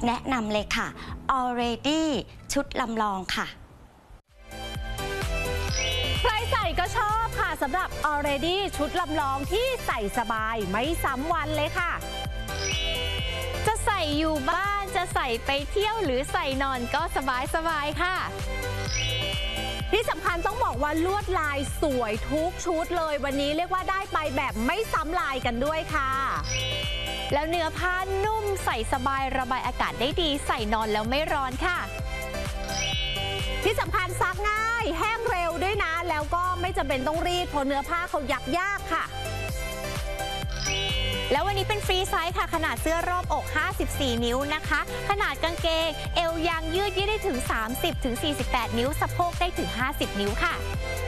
แนะนำเลยค่ะ Already ชุดลำลองค่ะใครใส่ก็ชอบค่ะสำหรับ Already ชุดลำลองที่ใส่สบายไม่ซ้ำวันเลยค่ะจะใส่อยู่บ้านจะใส่ไปเที่ยวหรือใส่นอนก็สบายค่ะที่สำคัญต้องบอกว่าลวดลายสวยทุกชุดเลยวันนี้เรียกว่าได้ไปแบบไม่ซ้ำลายกันด้วยค่ะแล้วเนื้อผ้านุ่มใส่สบายระบายอากาศได้ดีใส่นอนแล้วไม่ร้อนค่ะที่สำคัญซักง่ายแห้งเร็วด้วยนะแล้วก็ไม่จำเป็นต้องรีดเพราะเนื้อผ้าเขายักยากค่ะแล้ววันนี้เป็นฟรีไซส์ค่ะขนาดเสื้อรอบอก54นิ้วนะคะขนาดกางเกงเอวยางยืดได้ถึง30-48นิ้วสะโพกได้ถึง50นิ้วค่ะ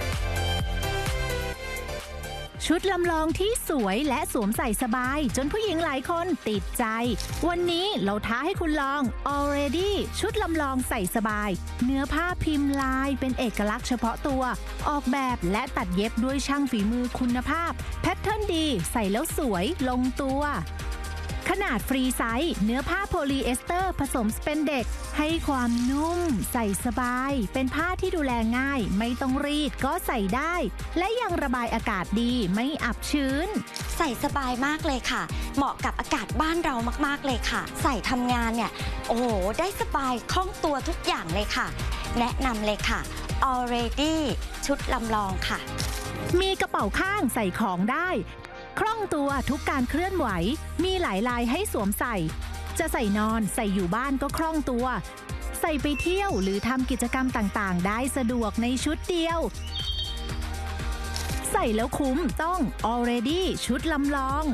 ชุดลำลองที่สวยและสวมใส่สบายจนผู้หญิงหลายคนติดใจวันนี้เราท้าให้คุณลอง Already ชุดลำลองใส่สบายเนื้อผ้าพิมพ์ลายเป็นเอกลักษณ์เฉพาะตัวออกแบบและตัดเย็บด้วยช่างฝีมือคุณภาพแพทเทิร์นดีใส่แล้วสวยลงตัวขนาดฟรีไซส์เนื้อผ้าโพลีเอสเตอร์ผสมสเปนเด็กให้ความนุ่มใส่สบายเป็นผ้าที่ดูแลง่ายไม่ต้องรีดก็ใส่ได้และยังระบายอากาศดีไม่อับชื้นใส่สบายมากเลยค่ะเหมาะกับอากาศบ้านเรามากๆเลยค่ะใส่ทำงานเนี่ยโอ้โหได้สบายคล่องตัวทุกอย่างเลยค่ะแนะนำเลยค่ะ Already ชุดลำลองค่ะมีกระเป๋าข้างใส่ของได้คล่องตัวทุกการเคลื่อนไหวมีหลายลายให้สวมใส่จะใส่นอนใส่อยู่บ้านก็คล่องตัวใส่ไปเที่ยวหรือทำกิจกรรมต่างๆได้สะดวกในชุดเดียวใส่แล้วคุ้มต้อง Already ชุดลำลอง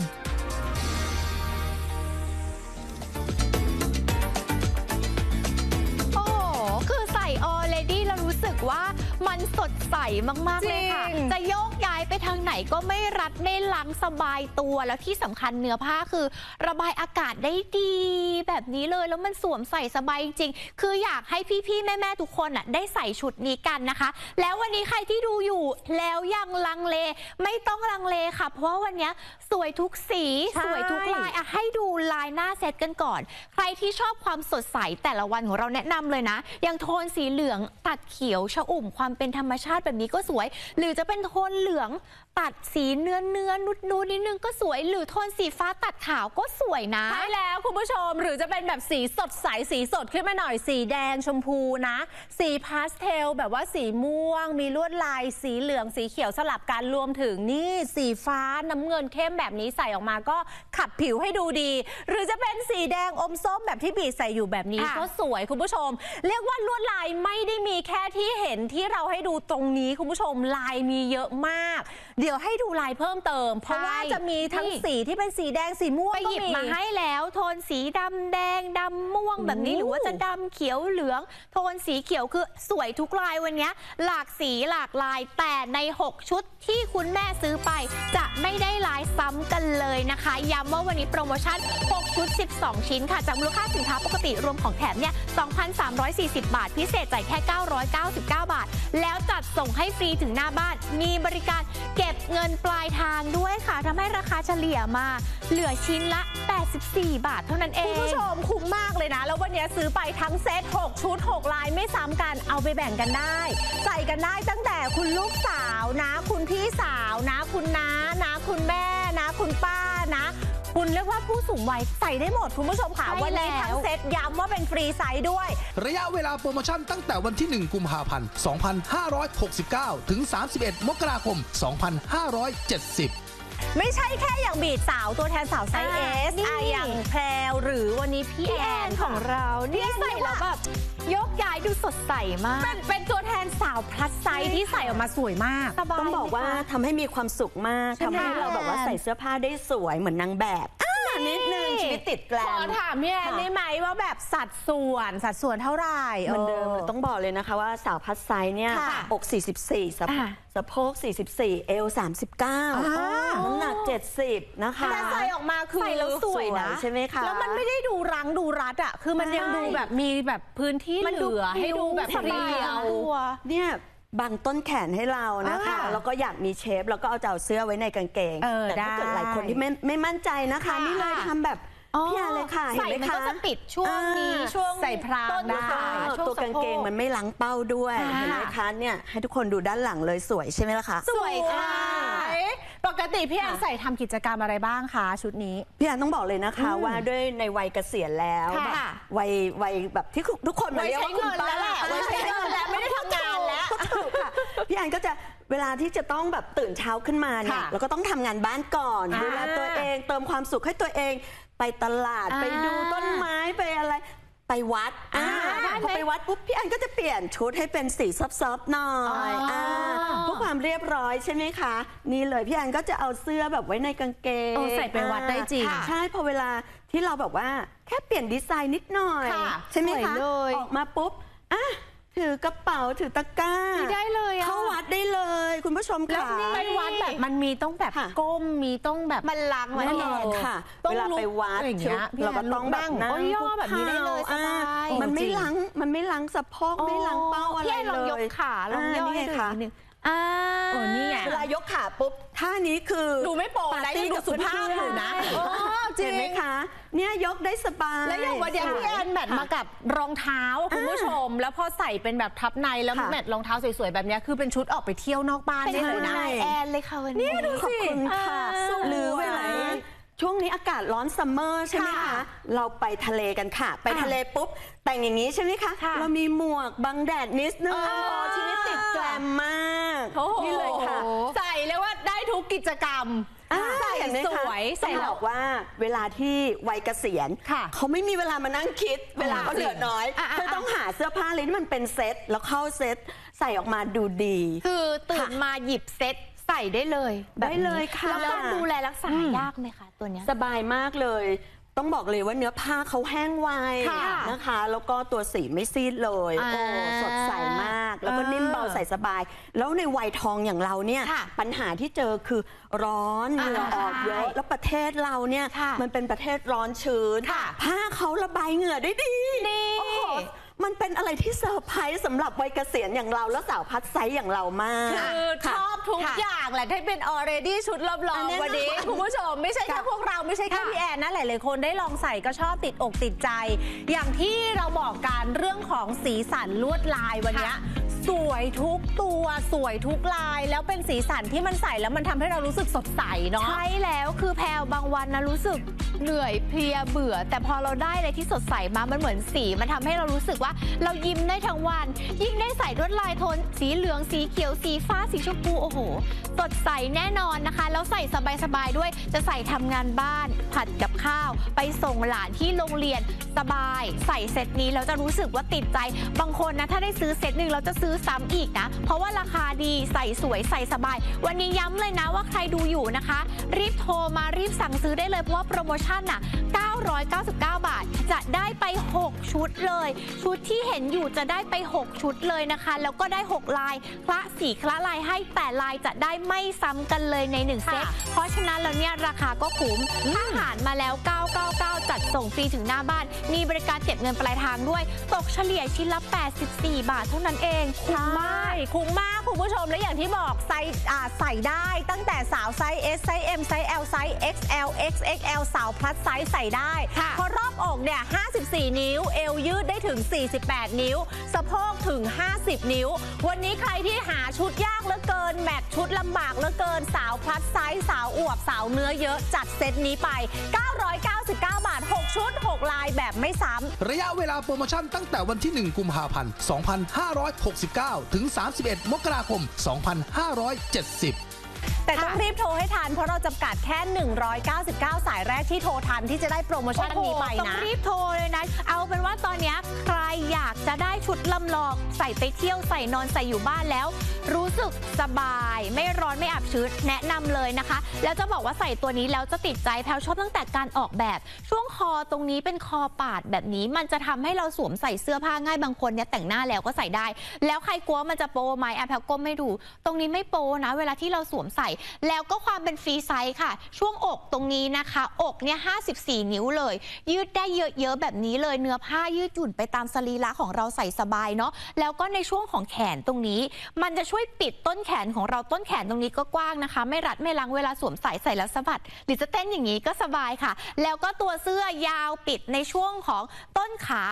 โอ้คือใส่ Already แล้วรู้สึกว่ามันสดใสมากๆเลยค่ะจะโยกย้ายไปทางไหนก็ไม่รัดไม่ลังสบายตัวแล้วที่สำคัญเนื้อผ้าคือระบายอากาศได้ดีแบบนี้เลยแล้วมันสวมใส่สบายจริงคืออยากให้พี่ๆแม่ๆทุกคนได้ใส่ชุดนี้กันนะคะแล้ววันนี้ใครที่ดูอยู่แล้วยังลังเลไม่ต้องลังเลค่ะเพราะว่าวันนี้สวยทุกสีสวยทุกลายให้ดูลายหน้าเซตกันก่อนใครที่ชอบความสดใสแต่ละวันของเราแนะนำเลยนะอย่างโทนสีเหลืองตัดเขียวชอุ่มความเป็นธรรมชาติแบบนี้ก็สวยหรือจะเป็นโทนเหลืองตัดสีเนื้อนูดนิดนึงก็สวยหรือโทนสีฟ้าตัดขาวก็สวยนะใช่แล้วคุณผู้ชมหรือจะเป็นแบบสีสดใสสีสดขึ้นมาหน่อยสีแดงชมพูนะสีพาสเทลแบบว่าสีม่วงมีลวดลายสีเหลืองสีเขียวสลับกันรวมถึงนี่สีฟ้าน้ำเงินเข้มแบบนี้ใส่ออกมาก็ขับผิวให้ดูดีหรือจะเป็นสีแดงอมส้มแบบที่บีใส่อยู่แบบนี้ก็สวยคุณผู้ชมเรียกว่าลวดลายไม่ได้มีแค่ที่เห็นที่เราให้ดูตรงนี้คุณผู้ชมลายมีเยอะมากเดี๋ยวให้ดูลายเพิ่มเติมเพราะว่าจะมีทั้งสีที่เป็นสีแดงสีม่วงไปหยิบมาให้แล้วโทนสีดำแดงดำม่วงแบบนี้หรือว่าจะดำเขียวเหลืองโทนสีเขียวคือสวยทุกลายวันนี้หลากสีหลากลายแต่ใน6ชุดที่คุณแม่ซื้อไปจะไม่ได้ลายซ้ำกันเลยนะคะย้ำว่าวันนี้โปรโมชั่น6ชุด12ชิ้นค่ะจากมูลค่าสินค้าปกติรวมของแถมเนี่ย 2,340 บาทพิเศษจ่ายแค่999 บาทแล้วจัดส่งให้ฟรีถึงหน้าบ้านมีบริการเก็บเงินปลายทางด้วยค่ะทำให้ราคาเฉลี่ยมาเหลือชิ้นละ84 บาทเท่านั้นเองคุณผู้ชมคุ้มมากเลยนะแล้ววันนี้ซื้อไปทั้งเซต6ชุด6ลายไม่ซ้ำกันเอาไปแบ่งกันได้ใส่กันได้ตั้งแต่คุณลูกสาวนะคุณพี่สาวนะคุณน้านะคุณแม่นะคุณป้านะคุณเรียกว่าผู้สูงวัยใส่ได้หมดคุณผู้ชมค่ะวันนี้ทั้งเซตย้ำว่าเป็นฟรีไซส์ด้วยระยะเวลาโปรโมชั่นตั้งแต่วันที่1กุมภาพันธ์2569ถึง31มกราคม2570 ไม่ใช่แค่อย่างบีดสาวตัวแทนสาวไซส์ S อย่างแพรวหรือวันนี้พี่แอนของเราเนี่ยใส่แล้วแบบยกย้ายดูสดใสมากเป็นตัวแทนสาวพลัสไซส์ที่ใส่ออกมาสวยมากต้องบอกว่าทำให้มีความสุขมากทำให้เราแบบว่าใส่เสื้อผ้าได้สวยเหมือนนางแบบนิดนึงชีวิตติดแกลมขอถามพี่แอนได้ไหมว่าแบบสัดส่วนเท่าไหร่เหมือนเดิมต้องบอกเลยนะคะว่าสาวพัดไซส์เนี่ยอก44สะโพก44เอว39น้ำหนัก70นะคะแต่ใส่ออกมาคือแล้วสวยนะใช่ไหมคะแล้วมันไม่ได้ดูรั้งดูรัดอ่ะคือมันยังดูแบบมีแบบพื้นที่เหลือให้ดูแบบเรียวเนี่ยบังต้นแขนให้เรานะคะแล้วก็อยากมีเชฟแล้วก็เอาเสื้อไว้ในกางเกงแต่ถ้าเกิดหลายคนที่ไม่มั่นใจนะคะนี่เลยทำแบบพี่แอนเลยค่ะเห็นไหมคะใส่มันก็จะปิดช่วงนี้ช่วงใส่พรางต้นได้ขาช่วงตัวกางเกงมันไม่ล้างเป้าด้วยเห็นไหมคะเนี่ยให้ทุกคนดูด้านหลังเลยสวยใช่ไหมล่ะคะสวยค่ะปกติพี่แอนใส่ทำกิจกรรมอะไรบ้างคะชุดนี้พี่แอนต้องบอกเลยนะคะว่าด้วยในวัยเกษียณแล้วค่ะแบบวัยแบบที่ทุกคนมาเรียกว่าคุณป้าวัยใช้เงินแล้วไม่ได้ทำงานแล้วถูกค่ะพี่แอนก็จะเวลาที่จะต้องแบบตื่นเช้าขึ้นมาเนี่ยค่ะแล้วก็ต้องทำงานบ้านก่อนดูแลตัวเองเติมความสุขให้ตัวเองไปตลาดไปดูต้นไม้ไปอะไรไปวัดพอไปวัดปุ๊บพี่แอนก็จะเปลี่ยนชุดให้เป็นสีซอฟๆหน่อยเพื่อความเรียบร้อยใช่ไหมคะนี่เลยพี่แอนก็จะเอาเสื้อแบบไว้ในกางเกงใส่ไปวัดได้จริงใช่พอเวลาที่เราแบบว่าแค่เปลี่ยนดีไซน์นิดหน่อยค่ะใช่ไหมสวยคะเลยออกมาปุ๊บถือกระเป๋าถือตะกร้าได้เลยอะเข้าวัดได้เลยคุณผู้ชมแล้วค่ะไปวัดแบบมันมีต้องแบบค่ะก้มมีต้องแบบมันล้างไว้แน่นอนค่ะต้องเวลาลุกไปวัดอย่างเงี้ยพี่เราก็แอนต้องแบบลุกนั่นั่งงโอ้ยย่อแบบนี้ได้เลยสบายมันไม่จริงมันไม่ล้างสะโพกไม่ล้างเป้าอะไรพี่แอนลองยกขาลองย่อให้ดูค่ะนิดนึงนี่ไงเวลายกขาปุ๊บท่านี้คือดูไม่โป๊ะนะยังดูสุภาพอยู่นะ จริงเห็นไหมคะเนี่ยยกได้สบายแล้วอย่างวันเดียวพี่แอนแมทมากับรองเท้าคุณผู้ชม แล้วพอใส่เป็นแบบทับในแล้วค่ะแมทรองเท้าสวยๆแบบเนี้ยคือเป็นชุดออกไปเที่ยวนอกบ้านเป็นได้เลคุยณนะนายแอนเลยค่ะวันนี้ขอบคุณค่ะ หรือเวลาช่วงนี้อากาศร้อนซัมเมอร์ใช่ไหมคะ เราไปทะเลกันค่ะ ไปทะเลปุ๊บ แต่งอย่างนี้ใช่ไหมคะค่ะเรามีหมวกบังแดดนิดนึงชีวิตติดแกรมมากนี่เลยค่ะใส่เลยว่าได้ทุกกิจกรรม ใส่เห็นไหมสคะวยต้ใส่องแล้บวอกว่าเวลาที่วัยเกษียณค่ะเขาไม่มีเวลามานั่งคิด เวลาเขาเหลือน้อยอ่ะเธอต้องหาเสื้อผ้าเลยที่มันเป็นเซ็ตแล้วเข้าเซ็ตใส่ออกมาดูดีคือตื่นมาหยิบเซ็ตใส่ได้เลยแบบนี้ได้เลยค่ะแล้วการดูแลรักษายากไหมคะตัวเนี้ยสบายมากเลย ต้องบอกเลยว่าเนื้อผ้าเขาแห้งไวค่ะนะคะ แล้วก็ตัวสีไม่ซีดเลยอ่าโอ้สดใสมาก แล้วก็นิ่มเบาใส่สบาย แล้วในวัยทองอย่างเราเนี่ยค่ะปัญหาที่เจอคือร้อนเหงื่อออกเยอะ แล้วประเทศเราเนี่ยค่ะมันเป็นประเทศร้อนชื้นค่ะผ้าเขาระบายเหงื่อได้ดีดีโอ้โหมันเป็นอะไรที่เซอร์ไพรส์สำหรับวัยเกษียณอย่างเราและสาวพัดไซส์อย่างเรามากคือชอบทุกอย่างแหละที่เป็น already ชุดลำลองแน่นอนวันนี้คุณผู้ชมไม่ใช่แค่พวกเราไม่ใช่แค่พี่แอนนะหลายๆคนได้ลองใส่ก็ชอบติดอกติดใจ อย่างที่เราบอกกันเรื่องของสีสันลวดลายวันเนี้ยสวยทุกตัวสวยทุกลาย แล้วเป็นสีสันที่มันใส่แล้วมันทำให้เรารู้สึกสดใสเนาะใช่แล้วคือแพลวบางวันนะรู้สึกเหนื่อยเพลียเบื่อ แต่พอเราได้อะไรที่สดใสมามันเหมือนสีมันทำให้เรารู้สึกว่าเรายิ้มได้ทั้งวัน ยิ่งได้ใส่ลวดลายโทนสีเหลืองสีเขียวสีฟ้าสีชมพูโอ้โหสดใสแน่นอนนะคะแล้วใส่สบายๆด้วยจะใส่ทำงานบ้านผัดกับข้าว ไปส่งหลานที่โรงเรียนสบาย ใส่เซตนี้แล้วจะรู้สึกว่าติดใจบางคนนะถ้าได้ซื้อเซตหนึ่งเราจะซื้อซ้ำอีกนะเพราะว่าราคาดีใส่สวยใส่สบาย วันนี้ย้ำเลยนะว่าใครดูอยู่นะคะ รีบโทรมารีบสั่งซื้อได้เลยเพราะว่าโปรโมชั่นน่ะ999 บาทจะได้ไป6ชุดเลยชุดที่เห็นอยู่จะได้ไป6ชุดเลยนะคะแล้วก็ได้6ลายคละสีคละลายให้แต่ลายจะได้ไม่ซ้ำกันเลยใน1เซตเพราะฉะนั้นแล้วเนี่ยราคาก็คุ้มถ้าหารมาแล้ว999จัดส่งฟรีถึงหน้าบ้านมีบริการเก็บเงินปลายทางด้วยตกเฉลี่ยชิ้นละ84 บาทเท่านั้นเองคุ้มมากคุ้มมากคุณผู้ชมและอย่างที่บอกใส่ได้ตั้งแต่สาวไซส์ S ไซส์ M ไซส์ L ไซส์ XL XXL สาวพลัสไซส์ใส่ได้เพราะรอบอกเนี่ย54 นิ้วเอวยืดได้ถึง48 นิ้วสะโพกถึง50 นิ้ววันนี้ใครที่หาชุดยากเหลือเกินแมทชุดลำบากเหลือเกินสาวพลัสไซส์สาวอวบสาวเนื้อเยอะจัดเซตนี้ไป999 บาท6ชุด6ลายแบบไม่ซ้ำระยะเวลาโปรโมชั่นตั้งแต่วันที่ 1 กุมภาพันธ์ 2569 ถึง 31 มกราคม 2570 แต่ต้องรีบโทรให้ทันเพราะเราจำกัดแค่199 สายแรกที่โทรทันที่จะได้โปรโมชั่นนี้ไปต้องนะรีบโทรเลยนะเอาเป็นว่าตอนนี้ใครอยากจะได้ชุดลำลองใส่ไปเที่ยวใส่นอนใส่อยู่บ้านแล้ว รู้สึกสบายไม่ร้อนไม่อับชื้นแนะนำเลยนะคะแล้วจะบอกว่าใส่ตัวนี้แล้วจะติดใจแพลวชอบตั้งแต่การออกแบบช่วงคอตรงนี้เป็นคอปาดแบบนี้มันจะทำให้เราสวมใส่เสื้อผ้าง่ายบางคนเนี่ยแต่งหน้าแล้วก็ใส่ได้แล้วใครกลัวมันจะโปไหมแพลวก้มไม่ดูตรงนี้ไม่โปนะเวลาที่เราสวมใส่แล้วก็ความเป็นฟรีไซส์ค่ะช่วงอกตรงนี้นะคะอกเนี่ย54 นิ้วเลยยืดได้เยอะๆแบบนี้เลยเนื้อผ้ายืดหยุ่นไปตามสรีละของเราใส่สบายเนาะแล้วก็ในช่วงของแขนตรงนี้มันจะช่วยปิดต้นแขนของเราต้นแขนตรงนี้ก็กว้างนะคะไม่รัดไม่ลังเวลาสวมใส่แล้วสะบัดหรือจะเต้นอย่างนี้ก็สบายค่ะแล้วก็ตัวเสื้อยาวปิดในช่วงของต้นขา